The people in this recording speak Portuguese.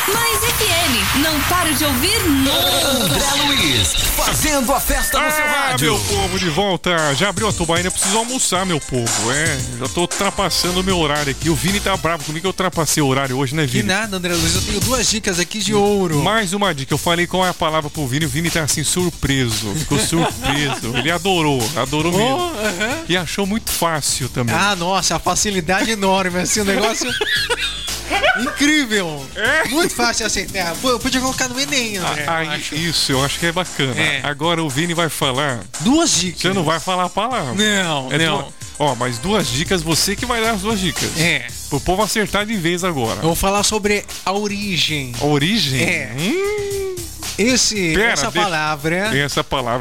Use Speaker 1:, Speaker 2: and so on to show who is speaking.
Speaker 1: Mais FM, não paro de ouvir nunca.
Speaker 2: André Luiz, fazendo a festa no seu rádio.
Speaker 3: Meu povo, de volta. Já abriu a tubaína, preciso almoçar, meu povo. Já tô ultrapassando o meu horário aqui. O Vini tá bravo comigo que eu ultrapassei o horário hoje, né, Vini?
Speaker 4: Que nada, André Luiz, eu tenho 2 dicas aqui de ouro.
Speaker 3: Mais uma dica, eu falei qual é a palavra pro Vini, o Vini tá assim, surpreso. Ficou surpreso. Ele adorou mesmo. E achou muito fácil também.
Speaker 4: Ah, nossa, a facilidade enorme, assim, o negócio... Incrível! Muito fácil de aceitar. Pô, eu podia colocar no Enem, André.
Speaker 3: Isso, eu acho que é bacana. Agora o Vini vai falar.
Speaker 4: 2 dicas.
Speaker 3: Você não vai falar a palavra.
Speaker 4: Não.
Speaker 3: Mas 2 dicas, você que vai dar as 2 dicas. Pro povo acertar de vez agora.
Speaker 4: Eu vou falar sobre a origem.
Speaker 3: A origem?
Speaker 4: Essa palavra.
Speaker 3: Essa palavra